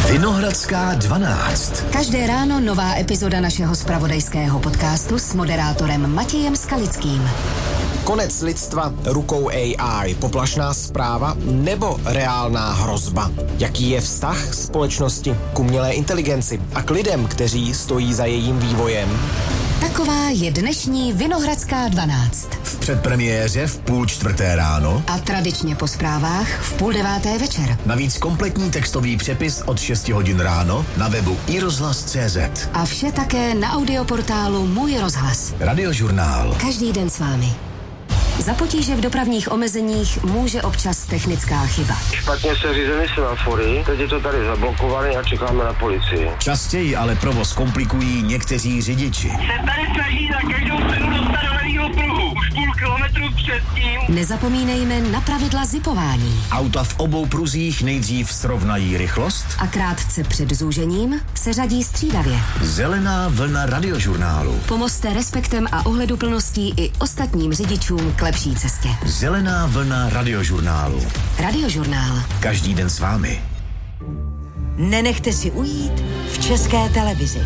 Vinohradská 12. Každé ráno nová epizoda našeho zpravodajského podcastu s moderátorem Matějem Skalickým. Konec lidstva rukou AI, poplašná zpráva nebo reálná hrozba? Jaký je vztah společnosti k umělé inteligenci a k lidem, kteří stojí za jejím vývojem? Taková je dnešní Vinohradská 12. V předpremiéře v 3:30 ráno a tradičně po zprávách v 8:30 večer. Navíc kompletní textový přepis od 6 hodin ráno na webu iRozhlas.cz. A vše také na audioportálu Můj rozhlas. Radiožurnál. Každý den s vámi. Za potíže v dopravních omezeních může občas technická chyba. Špatně se řízeny semafory, teď je to tady zablokované a čekáme na policii. Častěji ale provoz komplikují někteří řidiči. Se tady snaží za každou cenu dostat do levýho pruhu. Už půl kilometru předtím. Nezapomínejme na pravidla zipování. Auta v obou pruzích nejdřív srovnají rychlost A krátce před zúžením se řadí střídavě. Zelená vlna Radiožurnálu. Pomozte respektem a ohleduplností i ostatním řidičům k lepší cestě. Zelená vlna Radiožurnálu. Radiožurnál. Každý den s vámi. Nenechte si ujít v České televizi.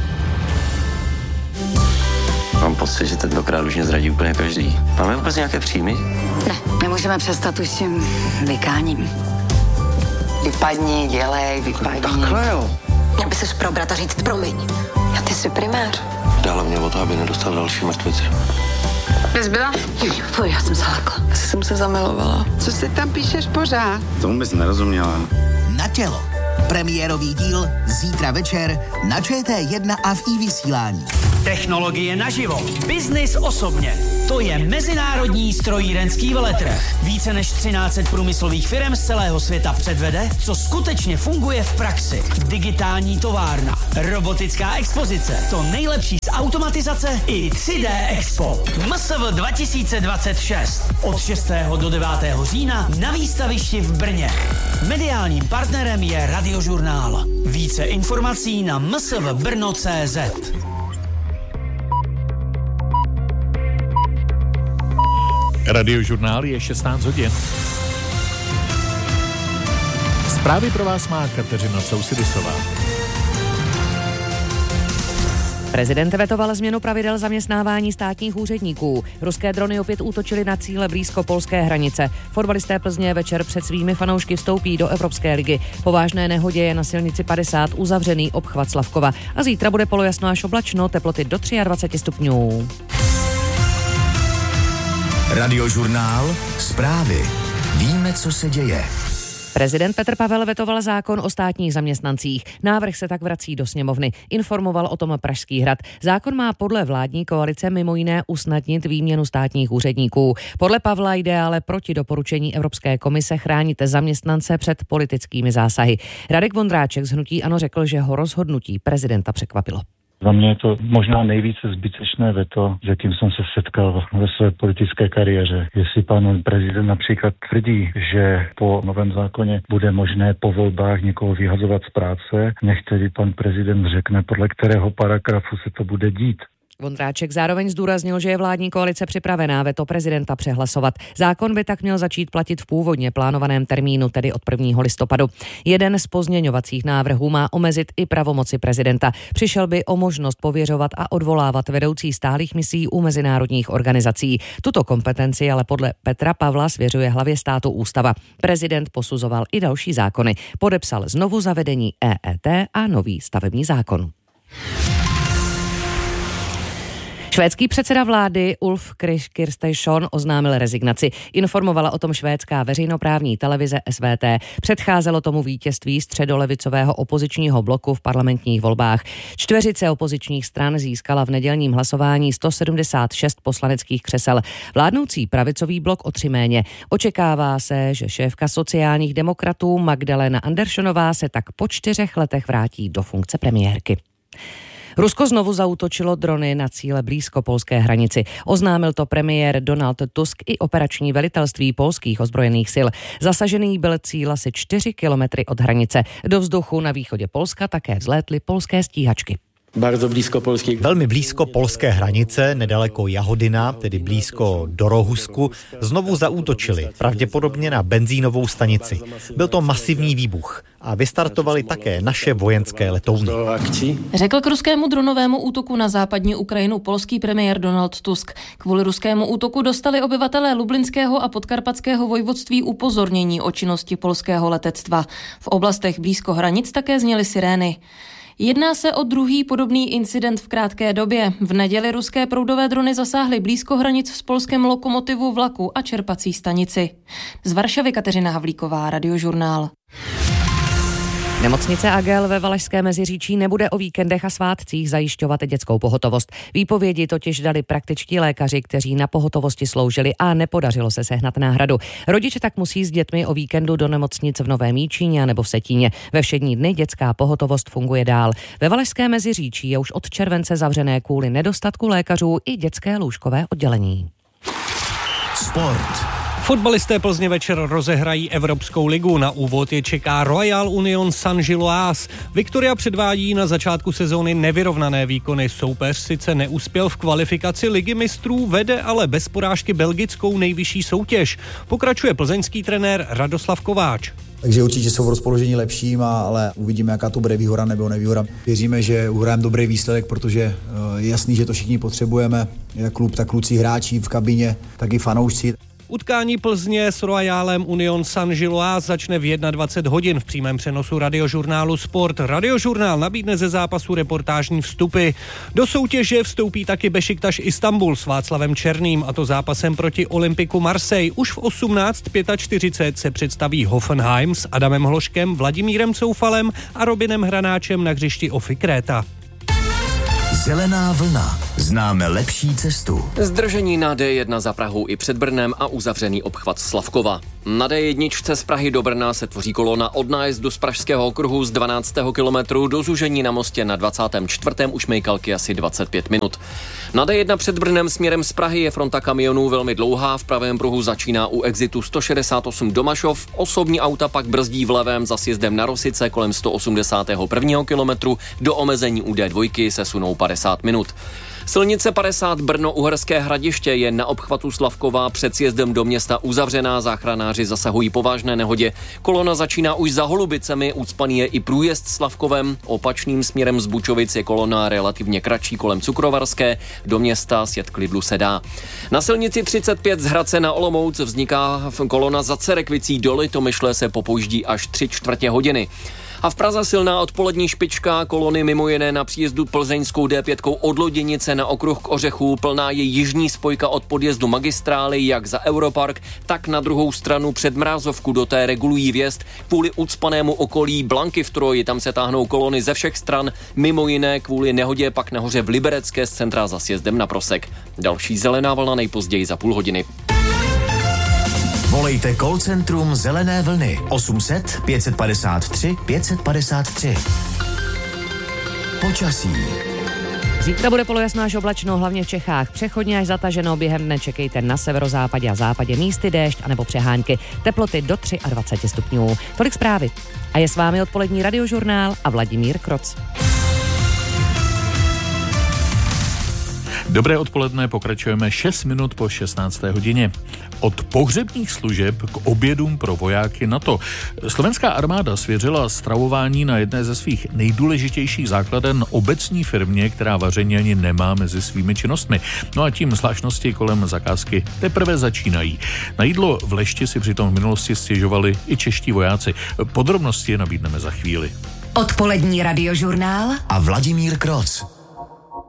Mám pocit, že tentokrát už mě zradí úplně každý. Máme vůbec nějaké příjmy? Ne, nemůžeme přestat už s tím vykáním. Vypadni, dělej, vypadni. Takhle jo. Měl by ses probrat a říct promiň. A ty jsi primář. Dále mě o to, aby nedostal další mrtvici. Bys byla? Fuj, já jsem zalekla. Asi jsem se zamilovala. Co si tam píšeš pořád? Tomu bys nerozuměla. Na tělo. Premiérový díl zítra večer na ČT1 a v iVysílání. Technologie naživo. Biznis osobně. To je mezinárodní strojírenský veletrh. Více než 1300 průmyslových firm z celého světa předvede, co skutečně funguje v praxi. Digitální továrna, robotická expozice, to nejlepší z automatizace i 3D Expo. MSV 2026. Od 6. do 9. října na výstavišti v Brně. Mediálním partnerem je Radiožurnál. Více informací na msvbrno.cz. Radiožurnál je 16 hodin. Zprávy pro vás má Kateřina Sousidisová. Prezident vetoval změnu pravidel zaměstnávání státních úředníků. Ruské drony opět útočily na cíle blízko polské hranice. Fotbalisté Plzně večer před svými fanoušky vstoupí do Evropské ligy. Po vážné nehodě je na silnici 50 uzavřený obchvat Slavkova. A zítra bude polojasno až oblačno, teploty do 23 stupňů. Radiožurnál. Zprávy. Víme, co se děje. Prezident Petr Pavel vetoval zákon o státních zaměstnancích. Návrh se tak vrací do sněmovny. Informoval o tom Pražský hrad. Zákon má podle vládní koalice mimo jiné usnadnit výměnu státních úředníků. Podle Pavla jde ale proti doporučení Evropské komise chránit zaměstnance před politickými zásahy. Radek Vondráček z hnutí ANO řekl, že ho rozhodnutí prezidenta překvapilo. Za mě je to možná nejvíce zbytečné veto, s jakým jsem se setkal ve své politické kariéře. Jestli pan prezident například tvrdí, že po novém zákoně bude možné po volbách někoho vyhazovat z práce, nech tedy pan prezident řekne, podle kterého paragrafu se to bude dít. Vondráček zároveň zdůraznil, že je vládní koalice připravená veto prezidenta přehlasovat. Zákon by tak měl začít platit v původně plánovaném termínu, tedy od 1. listopadu. Jeden z pozměňovacích návrhů má omezit i pravomoci prezidenta. Přišel by o možnost pověřovat a odvolávat vedoucí stálých misí u mezinárodních organizací. Tuto kompetenci ale podle Petra Pavla svěřuje hlavě státu ústava. Prezident posuzoval i další zákony. Podepsal znovu zavedení EET a nový stavební zákon. Švédský předseda vlády Ulf Kristersson oznámil rezignaci. Informovala o tom švédská veřejnoprávní televize SVT. Předcházelo tomu vítězství středolevicového opozičního bloku v parlamentních volbách. Čtveřice opozičních stran získala v nedělním hlasování 176 poslaneckých křesel. Vládnoucí pravicový blok o 3 méně. Očekává se, že šéfka sociálních demokratů Magdalena Andersonová se tak po 4 letech vrátí do funkce premiérky. Rusko znovu zaútočilo drony na cíle blízko polské hranici. Oznámil to premiér Donald Tusk i operační velitelství polských ozbrojených sil. Zasažený byl cíl asi 4 kilometry od hranice. Do vzduchu na východě Polska také vzlétly polské stíhačky. Bardzo blízko polský. Velmi blízko polské hranice, nedaleko Jahodina, tedy blízko do Rohusku, znovu zaútočili, pravděpodobně na benzínovou stanici. Byl to masivní výbuch a vystartovali také naše vojenské letouny. Řekl k ruskému dronovému útoku na západní Ukrajinu polský premiér Donald Tusk. Kvůli ruskému útoku dostali obyvatelé Lublinského a Podkarpatského vojvodství upozornění o činnosti polského letectva. V oblastech blízko hranic také zněly sirény. Jedná se o druhý podobný incident v krátké době. V neděli ruské proudové drony zasáhly blízko hranic s polském lokomotivu vlaku a čerpací stanici. Z Varšavy Kateřina Havlíková, Radiožurnál. Nemocnice Agel ve Valašské Meziříčí nebude o víkendech a svátcích zajišťovat dětskou pohotovost. Výpovědi totiž dali praktičtí lékaři, kteří na pohotovosti sloužili a nepodařilo se sehnat náhradu. Rodiče tak musí s dětmi o víkendu do nemocnic v Novém Jičíně nebo v Setíně. Ve všední dny dětská pohotovost funguje dál. Ve Valašské Meziříčí je už od července zavřené kvůli nedostatku lékařů i dětské lůžkové oddělení. Sport. Fotbalisté Plzně večer rozehrají Evropskou ligu. Na úvod je čeká Royal Union Saint-Gilloise. Viktoria předvádí na začátku sezóny nevyrovnané výkony. Soupeř sice neuspěl v kvalifikaci Ligy mistrů, vede ale bez porážky belgickou nejvyšší soutěž. Pokračuje plzeňský trenér Radoslav Kováč. Takže určitě jsou v rozpoložení lepším, ale uvidíme, jaká to bude výhoda nebo nevýhoda. Věříme, že uhrajeme dobrý výsledek, protože je jasný, že to všichni potřebujeme. Jak klub, tak kluci hráči v kabině, tak i fanoušci. Utkání Plzně s Royálem Union Saint-Gilloise začne v 21 hodin v přímém přenosu Radiožurnálu Sport. Radiožurnál nabídne ze zápasu reportážní vstupy. Do soutěže vstoupí taky Bešiktaš Istanbul s Václavem Černým, a to zápasem proti Olympiku Marseille. Už v 18:45 se představí Hoffenheim s Adamem Hloškem, Vladimírem Coufalem a Robinem Hranáčem na hřišti OFI Kréta. Zelená vlna. Známe lepší cestu. Zdržení na D1 za Prahou i před Brnem a uzavřený obchvat Slavkova. Na D1 z Prahy do Brna se tvoří kolona od nájezdu z Pražského okruhu z 12. kilometru do zúžení na mostě na 24. u Šmejkalky asi 25 minut. Na D1 před Brnem směrem z Prahy je fronta kamionů velmi dlouhá, v pravém pruhu začíná u exitu 168 Domašov, osobní auta pak brzdí v levém za sjezdem na Rosice kolem 181. kilometru, do omezení u D2 se sunou 50 minut. Silnice 50 Brno-Uherské Hradiště je na obchvatu Slavkova před sjezdem do města uzavřená, záchranáři zasahují po vážné nehodě. Kolona začíná už za Holubicemi, ucpaný je i průjezd Slavkovem, opačným směrem z Bučovic je kolona relativně kratší kolem Cukrovarské, do města sjet klidlu se dá. Na silnici 35 z Hradce na Olomouc vzniká kolona za Cerekvicí do Litomyšle se popouždí až 3/4 hodiny. A v Praze silná odpolední špička, kolony mimo jiné na příjezdu plzeňskou D5 od Loděnice na okruh k Ořechu, plná je jižní spojka od podjezdu magistrály, jak za Europark, tak na druhou stranu před Mrázovku, do té regulují vjezd. Kvůli ucpanému okolí Blanky v Troji, tam se táhnou kolony ze všech stran, mimo jiné kvůli nehodě pak nahoře v Liberecké z centra za sjezdem na Prosek. Další zelená vlna nejpozději za půl hodiny. Volejte call centrum Zelené vlny 800 553 553. Počasí. Zítra bude polojasno až oblačno, hlavně v Čechách. Přechodně až zataženo, během dne čekejte na severozápadě a západě místy déšť anebo přehánky. Teploty do 23 stupňů. Tolik zprávy. A je s vámi odpolední Radiožurnál a Vladimír Kroc. Dobré odpoledne, pokračujeme 6 minut po 16. hodině. Od pohřebních služeb k obědům pro vojáky NATO. Slovenská armáda svěřila stravování na jedné ze svých nejdůležitějších základen obecní firmě, která vaření ani nemá mezi svými činnostmi. No a tím zvláštnosti kolem zakázky teprve začínají. Na jídlo v lešti si přitom v minulosti stěžovali i čeští vojáci. Podrobnosti nabídneme za chvíli. Odpolední Radiožurnál a Vladimír Kroc.